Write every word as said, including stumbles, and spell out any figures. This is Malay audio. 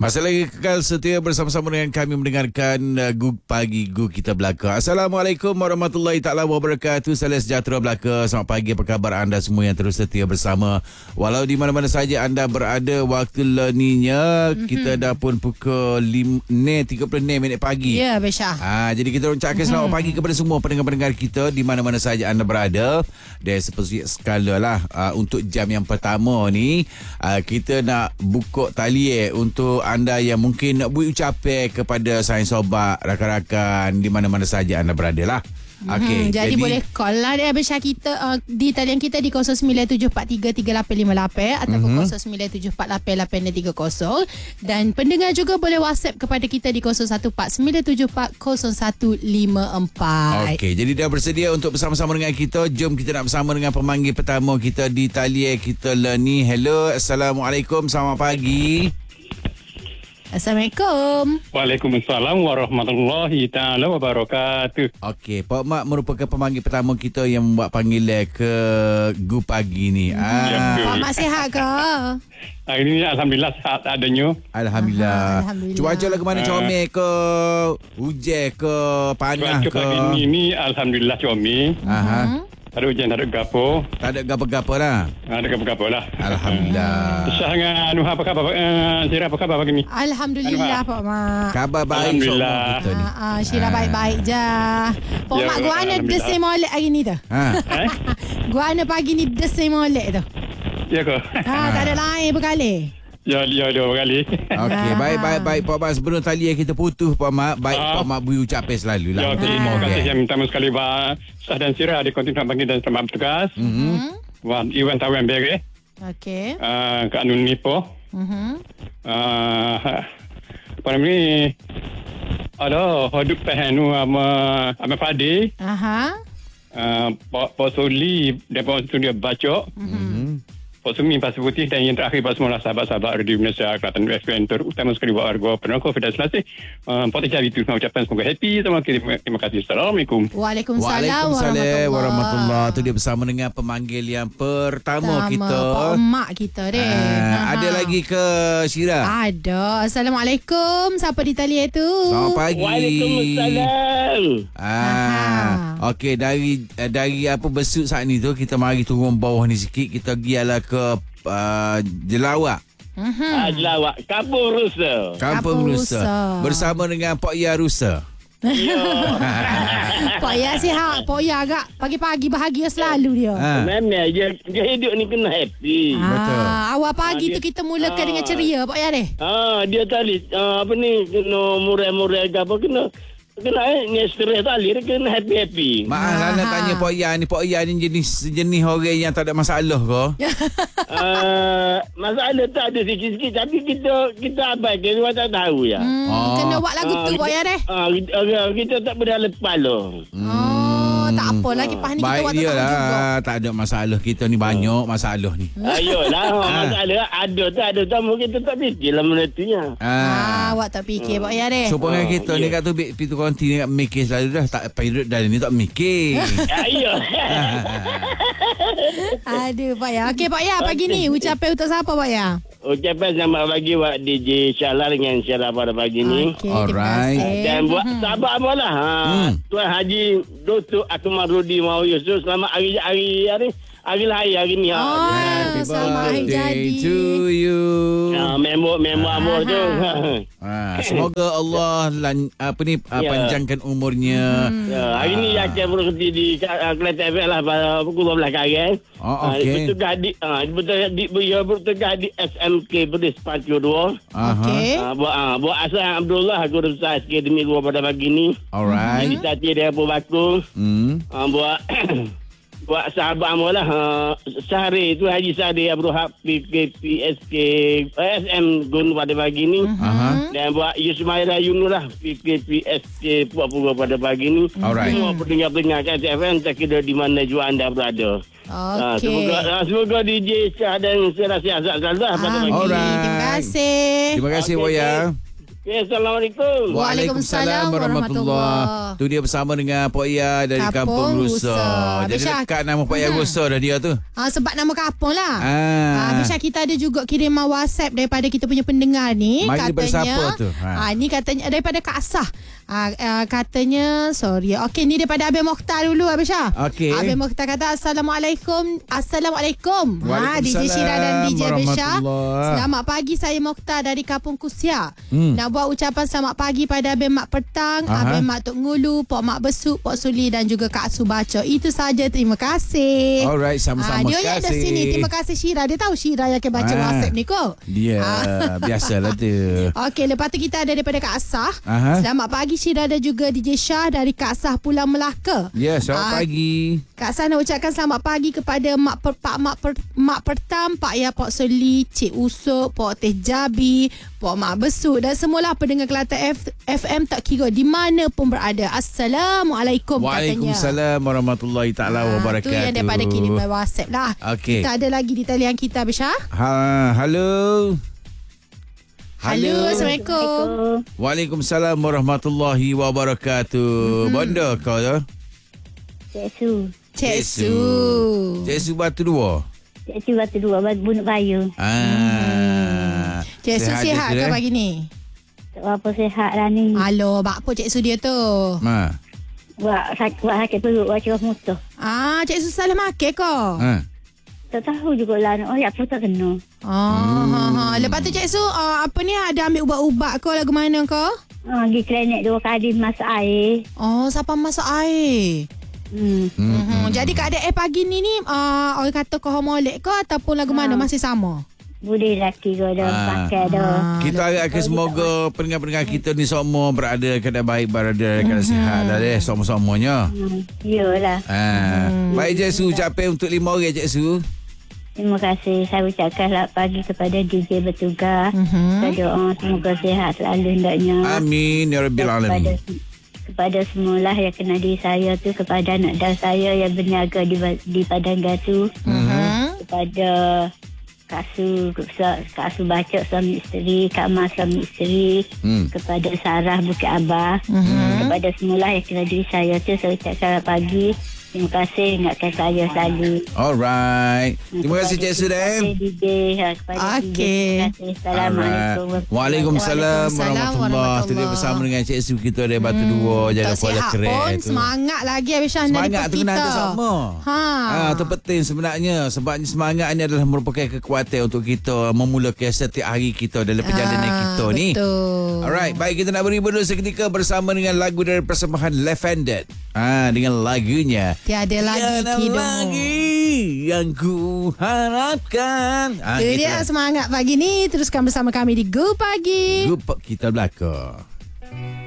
Masih lagi kekal setia bersama-sama dengan kami mendengarkan uh, Gu Pagi Gu Kita Belaka. Assalamualaikum warahmatullahi taala wabarakatuh. Salam sejahtera Belaka. Selamat pagi, apa khabar anda semua yang terus setia bersama. Walau di mana-mana saja anda berada, waktu leninya mm-hmm. kita dah pun pukul lima tiga puluh enam minit pagi. Ya, yeah, Besha. Ha, jadi kita ucapkan mm-hmm. selamat pagi kepada semua pendengar-pendengar kita di mana-mana saja anda berada. Dan seperti sekala lah uh, untuk jam yang pertama ni uh, kita nak buka talian untuk anda yang mungkin nak buat ucapan kepada sayang sobat, rakan-rakan di mana-mana saja anda berada lah. Okay, hmm, jadi, jadi boleh call lah dia Besha kita uh, di talian kita di kosong sembilan tujuh empat tiga tiga lapan lima lapan ataupun mm-hmm. kosong sembilan tujuh empat lapan lapan tiga kosong, dan pendengar juga boleh WhatsApp kepada kita di kosong satu empat sembilan tujuh empat kosong satu lima empat. Okey, jadi dah bersedia untuk bersama-sama dengan kita. Jom kita nak bersama dengan pemanggil pertama kita di talian kita lah ni. Hello, Assalamualaikum, selamat pagi. Assalamualaikum. Waalaikumsalam warahmatullahi taala wabarakatuh. Okey, Pak Mak merupakan pemanggil pertama kita yang membuat panggilan ke Gu Pagi ni. Hmm. Ah. Pak Mak sihat ke? Hari ini alhamdulillah sihat adanya. Alhamdulillah. Aha, alhamdulillah. Cuaca lah ke mana? Comel ke? Hujan ke? Panas ke? Cuaca pagi ini alhamdulillah comel. Aha. Hmm. Tak ada hujan, tak ada gapo. Tak ada gapo-gapo lah. Tak ada gapo-gapo lah. Alhamdulillah. Syah dengan Anu apa khabar? Uh, Syirah apa khabar pagi ni? Alhamdulillah Pak Mak. Khabar baik. Alhamdulillah. Kita ni. Ah, ah, Syirah baik-baik je. Pak Ya, Mak gua ana desai molek hari ni tu. Ha. Eh? Gua ana pagi ni desai molek tu. Ya ke? Ha, tak ada lain berkali. Ya, ya dua kali. Okey, Ah. baik baik baik Pak Mak. Sebelum talian kita putus Pak Mak, baik Ah. Pak Mak beri ucapan selalu lah. Ya, Untuk terima lima kasih orang. yang pertama sekali Pak Syah dan Syirah di kontinuen pagi dan selamat bertugas. Mhm. Wan Iwan Tawan Bere. Okey. Uh, ke Anu Nipo. Mhm. Uh, apa nama ni? Ada hidup pehanu sama sama Fadi. Aha. Uh, Pak Pak Soli dan Pak Soli baca. Mhm. Pak Sumi Pasir Putih dan yang terakhir Pak semua sahabat-sahabat Radio Indonesia Kelantan F M terutama sekali buat warga pendengar dan selasih. Uh, Pak Tijab itu saya ucapkan semoga happy. Terima kasih. Terima kasih. Assalamualaikum. Waalaikumsalam, Waalaikumsalam warahmatullahi. Itu dia bersama dengan pemanggil yang pertama Pertama, kita. Pak Mak kita deh. Ah, ada lagi ke Syirah? Ada. Assalamualaikum. Siapa di talian tu? Selamat pagi. Waalaikumsalam. Ah, okey, dari dari apa besuk saat ni tu kita mari turun bawah ni sikit, kita gialah ke uh, Jelawak. Mhm. Ah, Jelawak. Kampung Rusa. Kampung Kampung Rusa. Rusa. Bersama dengan Pak Ya Rusa. Pak Ya sihat. Pak Ya agak pagi-pagi bahagia selalu dia. Ha. Memang dia, dia hidup ni kena happy. Ah, Betul. awal pagi Ah, tu dia- kita mulakan ah. dengan ceria Pak Ya deh. Ah, dia tadi ah, apa ni kena murai-murai ke apa kena kena eh ni stres tadi dia kena happy-happy. Maaf lah nak Aha. tanya Pak Ya ni. Pak Ya ni jenis jenis orang yang tak ada masalah ke? Ah, masalah tak ada sikit-sikit tapi kita kita abaikan kita tak tahu ya. Hmm, Oh. kena buat lagu tu Ah, Pak Ya deh. Ah, kita, ah, kita tak pernah lepas loh. Oh, tak apalah kipas ni kita Baik waktu dia tahu juga. lah. Tak ada masalah. Kita ni banyak masalah ni. Ayolah, masalah ada tak ada tamu kita tak fikirlah menentunya. Ah, awak tak fikir Pak Ya deh. Sokongan Ah, kita ni ya. kat tu pintu konti ni kat mikir selalu dah. Tak pirate dah ni tak mikir. Ayo. Aduh Pak Ya. Okey Pak Ya, pagi ni ucapan untuk siapa Pak Ya? Ucapan selamat pagi buat D J Syahla dengan Syahla pada pagi ni. Okey, terima Alright. kasih. Dan buat sahabat apalah. Ha, Hmm. Tuan Haji Datuk Akmal Rudi Mau Yusuf selamat hari hari hari hari lahir hari ni. Ha. Oh, Happy selamat hari jadi. birthday to you. Ha, member member amor tu. Ha, semoga Allah lan, apa ni uh, Ya. panjangkan umurnya. Ya, hari ni akan berhenti di uh, Kelantan F M lah pada pukul dua belas kali. Oh, okey. Bertugas di uh, bertugas di dia bertugas di S M K Pedis Pacu dua. Aha. Okey. Ha, buat uh, buat Hasan Abdullah guru besar akademi dua pada pagi ni. Alright. Jadi tadi dia pun baku. Hmm. Uh, buat buat sahabat amal lah. Uh, Sehari tu Haji Sahri Abdul Haq P K P S K S M Gun pada pagi ni. Aha. Dan buat Yusmaira Yunus lah P K P S K Puak-Puak pada pagi ni. Alright. Semua pendengar-pendengar K F M tak kira di mana jua anda berada. Ah, Okey. semoga ah, semoga D J Syah dan Syah sihat selalu lah pada Amin. pagi. Alright. Terima kasih. Terima kasih Okey, Boya. okey. Okay, Assalamualaikum. Waalaikumsalam warahmatullahi. Tu dia bersama dengan Pok Ia dari Kampung Kampung Rusa. Rusa. Jadi Abisha- dekat nama Pok Ia Hmm. Rusa dah dia tu. Ah, sebab nama kampung lah. Ah. Ah, Bisha, kita ada juga kiriman WhatsApp daripada kita punya pendengar ni. Mari daripada katanya, siapa tu? Ha. Ah, ni katanya daripada Kak Asah. Ah, ah, katanya, sorry. Okey, ni daripada Abang Mokhtar dulu, Abisha. Okey. Abang Mokhtar kata, Assalamualaikum. Assalamualaikum. Ha, D J Waalaikumsalam Syira dan D J Abisha. warahmatullah. Selamat pagi, saya Mokhtar dari Kampung Kusia. Hmm. Nak buat ucapan selamat pagi pada Abang Mak Petang, Aha. Abang Mak Tok Ngulu, Pok Mak Besuk, Pok Suli dan juga Kak Su Baco. Itu saja, terima kasih. Alright, sama-sama. Ah, dia yang ada kasih. sini. Terima kasih Syira. Dia tahu Syira yang akan baca Ah. WhatsApp ni kot. Dia Ah. biasalah tu. Okey, lepas tu kita ada daripada Kak Asah. Aha. Selamat pagi Syira dan juga D J Syah dari Kak Asah Pulau Melaka. Ya, selamat Ah, pagi. Kak Asah nak ucapkan selamat pagi kepada Mak per, Pak Mak per, Mak Pertam, Pak Ya, Pok Seli, Cik Usuk, Pok Teh Jabi, Pok Mak Besuk dan semualah pendengar Kelantan F, FM tak kira di mana pun berada. Assalamualaikum katanya. Waalaikumsalam warahmatullahi taala Ah, wabarakatuh. tu yang daripada kiriman WhatsApp lah. Okey. Kita ada lagi di talian kita, Bisha. Ha, halo. Halo, Assalamualaikum. Waalaikumsalam warahmatullahi wabarakatuh. Hmm. Benda kau tu? Cik Su. Cik Su. Cik Su batu dua. Cik Su batu dua, bunuh bayu. Ah. Cik Su sihat je, ke eh? pagi ni? Tak apa sihat lah ni. Halo, bak apa Cik Su dia tu? Ma. Buat sakit, buat sakit perut, buat cerah muntah. Ah, Cik Su salah makan ke? Ha. Tak tahu jugalah. Oh, ya apa tak kena. Ah, ha, ha. Lepas tu Cik Su, uh, apa ni ada ambil ubat-ubat ke lagu mana ke? Ha, pergi klinik dua kali masak air. Oh, siapa masak air? Hmm. Hmm. Hmm. Jadi keadaan eh pagi ni ni uh, orang kata kau molek ke ataupun lagu mana masih sama? Boleh lelaki ke dah, Ah. pakai dah. Kita harapkan semoga pendengar-pendengar kita ni semua berada keadaan baik, berada keadaan sihat dah deh, semua-semuanya. Hmm. Yalah. Ah. Baik Cik Su, ucapan untuk lima orang Cik Su. Terima kasih. Saya ucapkan selamat pagi kepada D J bertugas. Mhm. Saya doa semoga sihat selalu hendaknya. Amin ya rabbil kepada, alamin. kepada semualah yang kenal diri saya tu, kepada anak dan saya yang berniaga di, di Padang Gatu, Mhm. kepada Kak Su, Kak Su Baca suami isteri, Kak Mas suami isteri, Hmm. kepada Sarah Bukit Abah, Mhm. kepada semualah yang kenal diri saya tu, saya ucapkan selamat pagi. Terima kasih ingatkan saya selalu. Alright. Terima kasih Cik Su dan. Terima kasih D J. Ha, kepada Okey. D J. Terima kasih. Assalamualaikum. Alright. Waalaikumsalam warahmatullahi. warahmatullahi. Tadi bersama dengan Cik Su kita dari Batu Dua, jaga Tak kuala sihat keren pun tu. semangat lagi Abisha dari Semangat tu kena kita. ada sama. Ha. Ah, itu penting sebenarnya. Sebabnya semangat ini adalah merupakan kekuatan untuk kita memulakan setiap hari kita dalam perjalanan Ah, kita ni. betul. Alright, baik kita nak beri dulu seketika bersama dengan lagu dari persembahan Left-Handed. Ah, dengan lagunya Tiada lagi Tiada hidupmu. lagi yang ku harapkan. Ah, Itu dia gitulah. semangat pagi ni. Teruskan bersama kami di Go Pagi. Grup kita belakang.